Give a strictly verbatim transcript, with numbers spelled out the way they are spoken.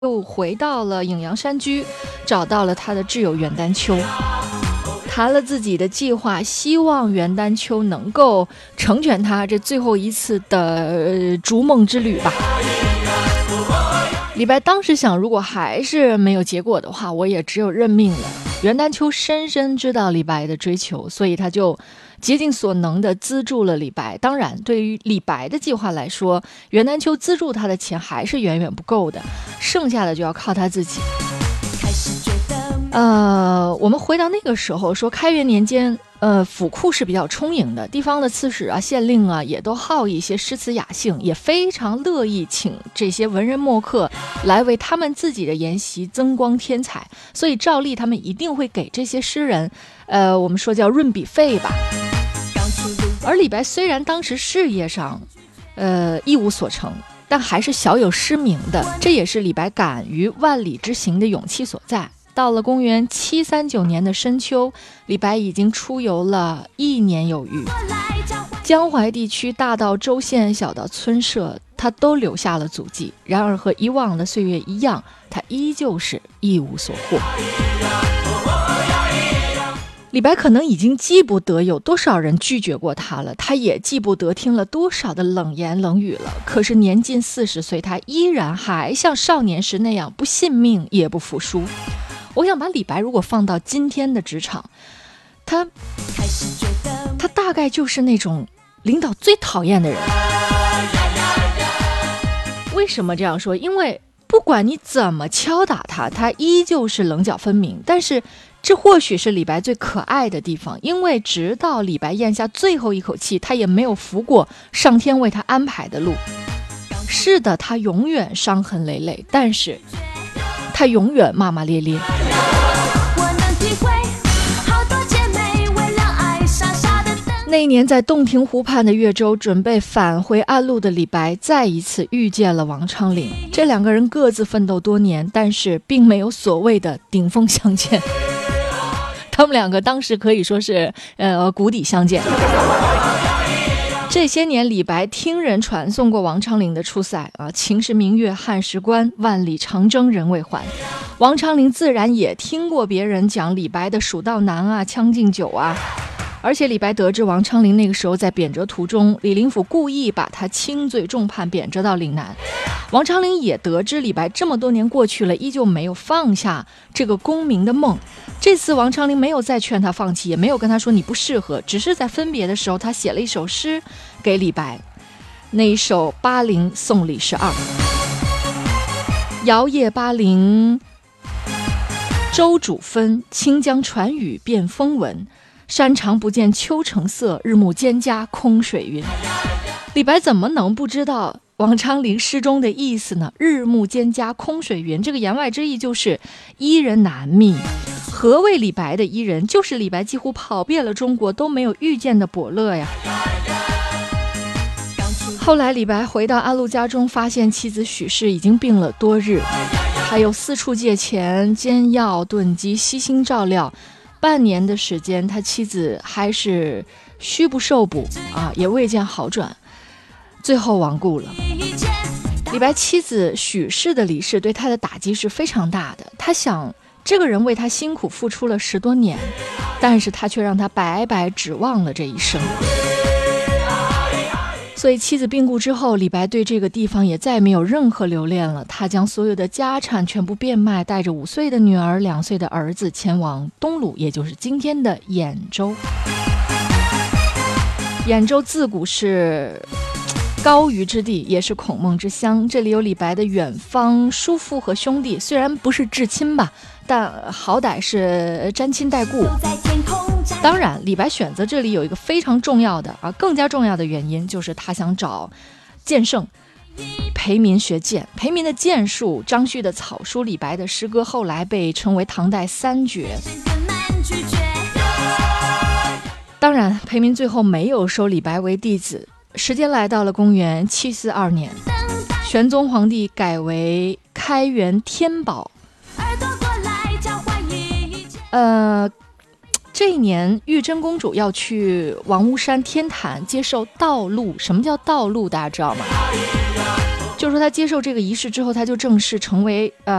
又回到了颍阳山居，找到了他的挚友袁丹丘，谈了自己的计划，希望袁丹丘能够成全他这最后一次的、呃、逐梦之旅吧。李白当时想，如果还是没有结果的话，我也只有认命了。袁丹丘深深知道李白的追求，所以他就竭尽所能地资助了李白。当然，对于李白的计划来说，袁丹丘资助他的钱还是远远不够的，剩下的就要靠他自己。呃，我们回到那个时候，说开元年间，呃，府库是比较充盈的，地方的刺史啊、县令啊，也都好一些诗词雅兴，也非常乐意请这些文人墨客来为他们自己的研习增光添彩，所以照例他们一定会给这些诗人，呃，我们说叫润笔费吧。而李白虽然当时事业上，呃，一无所成，但还是小有诗名的，这也是李白敢于万里之行的勇气所在。到了公元七三九年的深秋，李白已经出游了一年有余，江淮地区大到州县，小到村社，他都留下了足迹。然而和以往的岁月一样，他依旧是一无所获。李白可能已经记不得有多少人拒绝过他了，他也记不得听了多少的冷言冷语了。可是年近四十岁，他依然还像少年时那样不信命也不服输。我想把李白如果放到今天的职场，他他大概就是那种领导最讨厌的人。为什么这样说？因为不管你怎么敲打他，他依旧是棱角分明。但是这或许是李白最可爱的地方，因为直到李白咽下最后一口气，他也没有服过上天为他安排的路。是的，他永远伤痕累累，但是他永远骂骂咧咧。那一年在洞庭湖畔的岳州，准备返回安陆的李白再一次遇见了王昌龄。这两个人各自奋斗多年，但是并没有所谓的顶峰相见。他们两个当时可以说是呃谷底相见。这些年，李白听人传颂过王昌龄的出塞啊，秦时明月汉时关，万里长征人未还。王昌龄自然也听过别人讲李白的《蜀道难》啊、《将进酒》啊。而且李白得知王昌龄那个时候在贬谪途中，李林甫故意把他轻罪重判，贬谪到岭南。王昌龄也得知李白这么多年过去了，依旧没有放下这个功名的梦。这次王昌龄没有再劝他放弃，也没有跟他说你不适合，只是在分别的时候，他写了一首诗给李白，那一首《巴陵送李十二》。遥夜巴陵舟渚分，清江传语变风闻。山长不见秋城色，日暮蒹葭空水云。李白怎么能不知道王昌龄诗中的意思呢？日暮蒹葭空水云，这个言外之意就是伊人难觅。何谓李白的伊人？就是李白几乎跑遍了中国都没有遇见的伯乐呀。后来李白回到安陆家中，发现妻子许氏已经病了多日，他又四处借钱煎药炖鸡，悉心照料。半年的时间，他妻子还是虚不受补啊，也未见好转，最后亡故了。李白妻子许氏的离世对他的打击是非常大的，他想这个人为他辛苦付出了十多年，但是他却让他白白指望了这一生。所以妻子病故之后，李白对这个地方也再没有任何留恋了。他将所有的家产全部变卖，带着五岁的女儿、两岁的儿子前往东鲁，也就是今天的兖州。兖州自古是高于之地，也是孔孟之乡。这里有李白的远方叔父和兄弟，虽然不是至亲吧，但好歹是沾亲带故。当然，李白选择这里有一个非常重要的啊，更加重要的原因，就是他想找剑圣裴民学剑。裴民的剑术，张旭的草书，李白的诗歌，后来被称为唐代三绝。当然，裴民最后没有收李白为弟子。时间来到了公元七四二年，玄宗皇帝改为开元天宝。呃。这一年，玉真公主要去王屋山天坛接受道路。什么叫道路？大家知道吗？ 就是说他接受这个仪式之后，他就正式成为呃